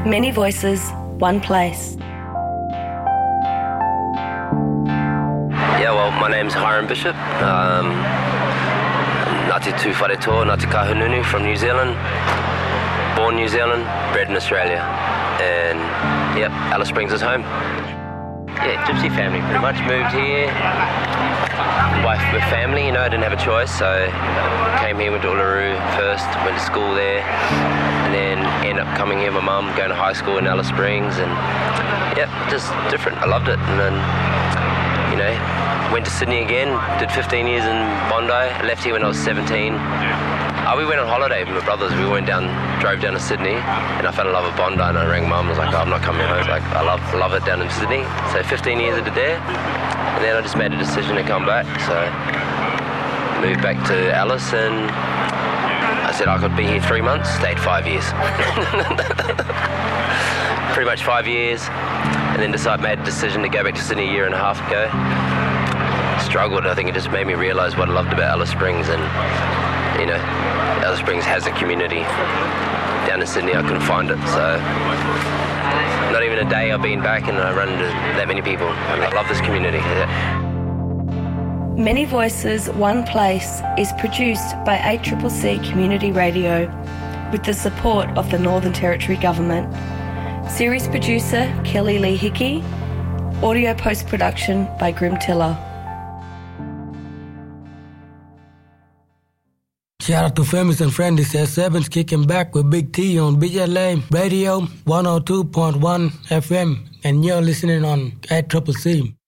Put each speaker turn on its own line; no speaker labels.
Many voices, one place.
Yeah, well, my name's Hiram Bishop. Ngāti Tū Wharetoa, Ngāti Kahununu from New Zealand. Born New Zealand, bred in Australia. And, yep, Alice Springs is home. Yeah, gypsy family pretty much. Moved here, wife with family, I didn't have a choice, so came here, went to Uluru first, went to school there, and then ended up coming here with my mum, going to high school in Alice Springs, and yeah, just different. I loved it, and then, went to Sydney again, did 15 years in Bondi, I left here when I was 17. We went on holiday with my brothers. We drove down to Sydney, and I fell in love with Bondi, and I rang Mum. I was like, I'm not coming home. I love it down in Sydney. So 15 years I did there, and then I just made a decision to come back. So moved back to Alice, and I said I could be here 3 months. Stayed 5 years. Pretty much 5 years, and then made a decision to go back to Sydney a year and a half ago. Struggled. I think it just made me realise what I loved about Alice Springs, and Alice Springs has a community. Down in Sydney I couldn't find it, so not even a day I've been back and I run into that many people. I love this community. Yeah.
Many Voices, One Place is produced by ACCC Community Radio with the support of the Northern Territory Government. Series producer Kelly Lee Hickey. Audio post-production by Grim Tiller.
Shout out to famous and friends. This is Sevens kicking back with Big T on BLA Radio 102.1 FM, and you're listening on ACCC.